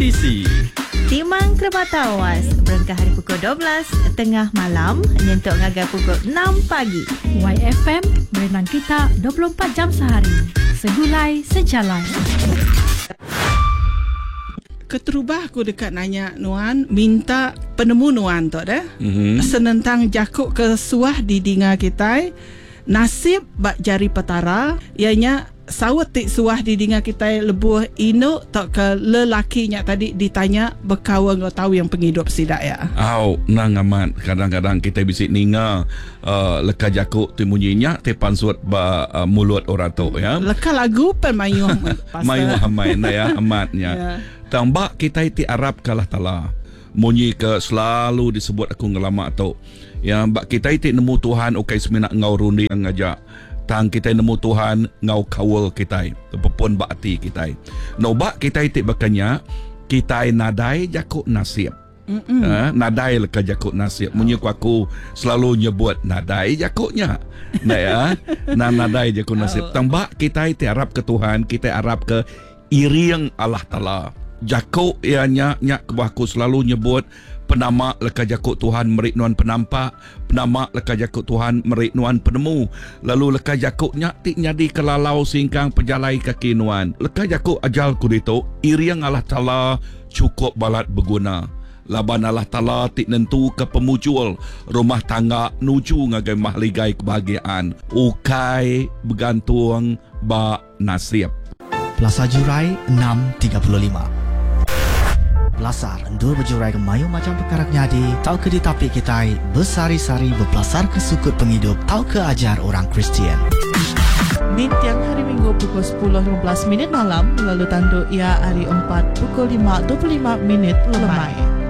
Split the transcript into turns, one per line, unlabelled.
kompetisi.
Timang Kerbata Awas berengkah hari pukul 12 tengah malam nyentuk ngagai pukul 6 pagi.
YFM berenang kita 24 jam sehari. Segulai sejalan.
Keterubah aku dekat nanya Nuan, minta penemu Nuan tu dah. Senentang jakuk ke suah di dinga kita. Nasib bak jari petara ianya sawat tik suah di dinga kita lebuh ino tak ke lelakinya tadi ditanya berkawan kau tahu yang penghidup sidak ya.
Nang amat kadang-kadang kita bisik ninga leka jakuk tu munyinya te pansut ba mulut orang tu ya.
Leka lagu pen mayuh
mayuh hamai na ya amatnya. Tambak kita iti Arab kalah tala. Munyi ke selalu disebut aku ngelama tu. Yang bak kita iti nemu Tuhan ukai semina ngau rundi yang ngajak. Tang kita nemu Tuhan ngau kawal kita. Tepupun bakti kita. No bak kita iti bakanya kita nadai jakuk nasib. Nadai leka jakuk nasib. Munyi aku selalu nyebut nadai jakuknya. Nah ya. Nadai jakuk nasib. Tang bak kita iti Arab ke Tuhan, kita Arab ke iriang Allah Ta'ala. Jakuk ianya nyak kebahaku selalu nyebut penama leka jakuk Tuhan merik nuan penampak, penama leka jakuk Tuhan merik nuan penemu. Lalu leka jakuk nyak tik nyadi kelalau singkang pejalai kaki nuan. Leka jakuk ajal kudito iriang Allah Ta'ala cukup balat berguna. Laban Allah Ta'ala tik nentu ke pemujul rumah tangga nuju ngagai mahligai kebahagiaan. Ukai bergantung ba nasib.
Plaza Jurai 6.35. Belasar endur berjurai ke mayu macam perkara nyadi. Tau ke ditapi kita bersari-sari berpelasar ke sukut penghidup. Tau ke ajar orang Kristian.
Di tiang hari Minggu pukul 10.15 malam. Lalu tanduk ia hari 4 pukul 5.25 lemai.